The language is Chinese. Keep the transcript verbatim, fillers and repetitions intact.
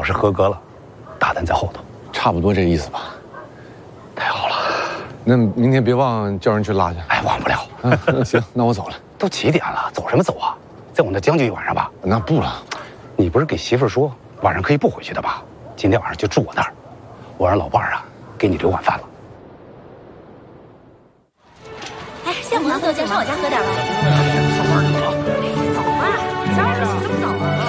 试合格了，大单在后头。 差不多这意思吧。 太好了， 那明天别忘叫人去拉去。 哎，忘不了。 啊、行，那我走了。 都几点了？走什么走啊？在我那将就一晚上吧。 那不了。 你不是给媳妇儿说晚上可以不回去的吧？今天晚上就住我那儿，我让老伴儿啊给你留晚饭了。 哎，下午能走就上我家喝点吧。 上班去了。 哎，走吧，今儿个起这么早啊？